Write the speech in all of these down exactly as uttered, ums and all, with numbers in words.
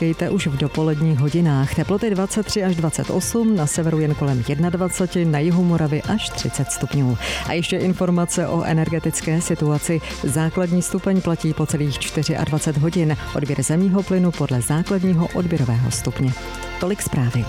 nečekejte už v dopoledních hodinách. Teploty dvacet tři až dvacet osm, na severu jen kolem dvacet jedna, na jihu Moravy až třicet stupňů. A ještě informace o energetické situaci. Základní stupeň platí po celých dvacet čtyři hodin. Odběr zemního plynu podle základního odběrového stupně. Tolik zprávy.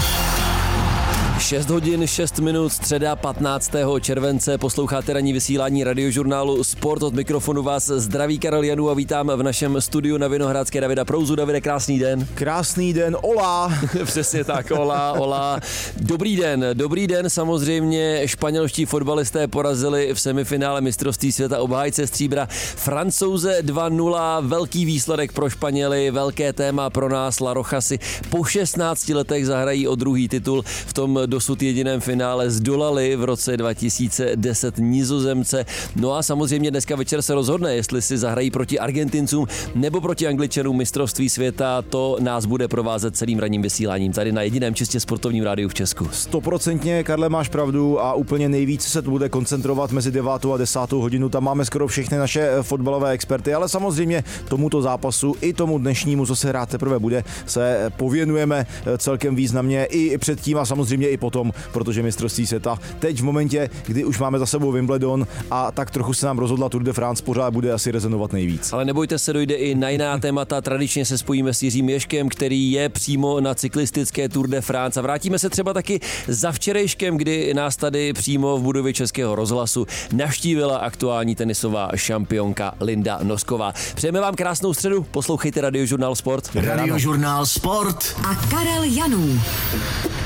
šest hodin šest minut, středa patnáctého července, posloucháte ranní vysílání radiožurnálu Sport. Od mikrofonu vás zdraví Karel Janů a vítám v našem studiu na Vinohradské Davida Prouzu. Davide, krásný den. Krásný den, olá. Přesně tak, olá, olá. Dobrý den, dobrý den, samozřejmě španělští fotbalisté porazili v semifinále mistrovství světa obhájce stříbra Francouze dva nula, velký výsledek pro Španěly, velké téma pro nás. La Roja si po šestnácti letech zahrají o druhý titul. V tom dosud jediném finále zdolali v roce dva tisíce deset Nizozemce. No a samozřejmě dneska večer se rozhodne, jestli si zahrají proti Argentincům nebo proti Angličanům mistrovství světa. To nás bude provázet celým ranním vysíláním tady na jediném čistě sportovním rádiu v Česku. Stoprocentně, Karle, máš pravdu a úplně nejvíc se to bude koncentrovat mezi devátou a desátou hodinu. Tam máme skoro všechny naše fotbalové experty, ale samozřejmě tomuto zápasu i tomu dnešnímu, co se hrát teprve bude, se pověnujeme celkem významně i předtím a samozřejmě i potom, protože mistrovství světa teď v momentě, kdy už máme za sebou Wimbledon a tak trochu se nám rozhodla Tour de France, pořád bude asi rezonovat nejvíc. Ale nebojte se, dojde i na jiná témata. Tradičně se spojíme s Jiřím Ježkem, který je přímo na cyklistické Tour de France, a vrátíme se třeba taky za včerejškem, kdy nás tady přímo v budově Českého rozhlasu navštívila aktuální tenisová šampionka Linda Nosková. Přejeme vám krásnou středu, poslouchejte Radiožurnál Sport. Radiožurnál Sport a Karel Janů.